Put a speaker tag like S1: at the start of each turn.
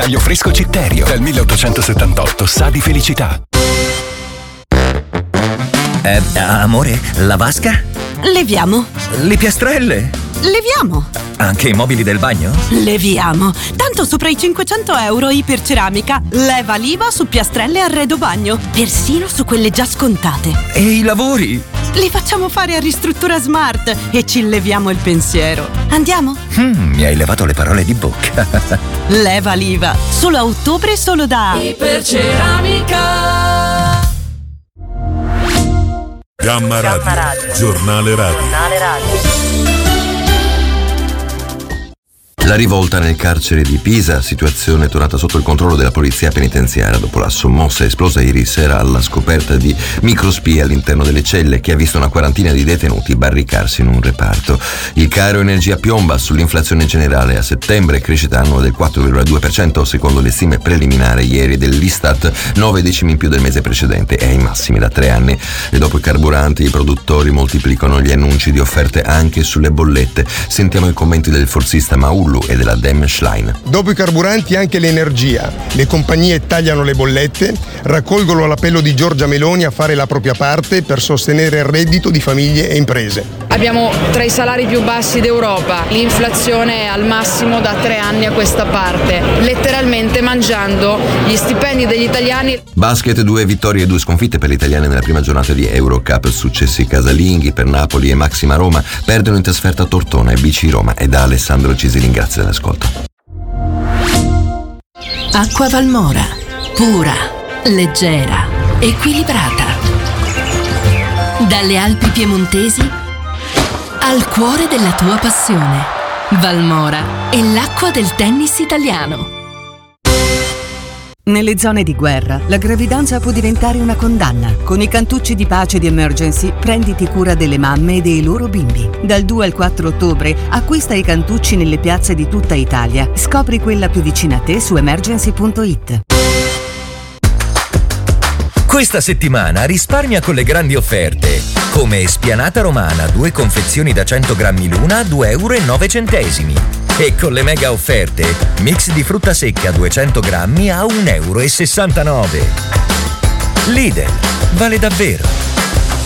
S1: taglio fresco Citterio. Dal 1878 sa di felicità.
S2: Amore, la vasca?
S3: Leviamo.
S2: Le piastrelle?
S3: Leviamo.
S2: Anche i mobili del bagno?
S3: Leviamo. Tanto sopra i 500 euro Iperceramica leva l'IVA su piastrelle e arredo bagno, persino su quelle già scontate.
S2: E i lavori?
S3: Li facciamo fare a Ristruttura Smart e ci leviamo il pensiero. Andiamo?
S2: Mi hai levato le parole di bocca.
S3: Leva l'IVA. Solo a ottobre, solo da
S4: Iperceramica.
S5: Gamma Radio. Giornale Radio.
S6: La rivolta nel carcere di Pisa, situazione tornata sotto il controllo della polizia penitenziaria dopo la sommossa esplosa ieri sera alla scoperta di microspie all'interno delle celle, che ha visto una quarantina di detenuti barricarsi in un reparto. Il caro energia piomba sull'inflazione generale a settembre, crescita annua del 4,2% secondo le stime preliminari ieri dell'Istat, 9 decimi in più del mese precedente e ai massimi da 3 anni. E dopo i carburanti, i produttori moltiplicano gli annunci di offerte anche sulle bollette. Sentiamo i commenti del forzista Maullu e della Dem Schlein.
S7: Dopo i carburanti anche l'energia. Le compagnie tagliano le bollette, raccolgono l'appello di Giorgia Meloni a fare la propria parte per sostenere il reddito di famiglie e imprese.
S8: Abbiamo tra i salari più bassi d'Europa, l'inflazione è al massimo da 3 anni a questa parte, letteralmente mangiando gli stipendi degli italiani.
S6: Basket, 2 vittorie e 2 sconfitte per le italiane nella prima giornata di Eurocup, successi casalinghi per Napoli e Maxima Roma, perdono in trasferta Tortona e BC Roma. E da Alessandro Cisilin, grazie dell'ascolto.
S9: Acqua Valmora, pura, leggera, equilibrata. Dalle Alpi piemontesi al cuore della tua passione. Valmora è l'acqua del tennis italiano.
S10: Nelle zone di guerra, la gravidanza può diventare una condanna. Con i cantucci di pace di Emergency, prenditi cura delle mamme e dei loro bimbi. Dal 2 al 4 ottobre, acquista i cantucci nelle piazze di tutta Italia. Scopri quella più vicina a te su emergency.it.
S2: Questa settimana risparmia con le grandi offerte. Come spianata romana, 2 confezioni da 100 grammi l'una a 2,09 €. E con le mega offerte, mix di frutta secca 200 grammi a 1,69 €. Lidl, vale davvero.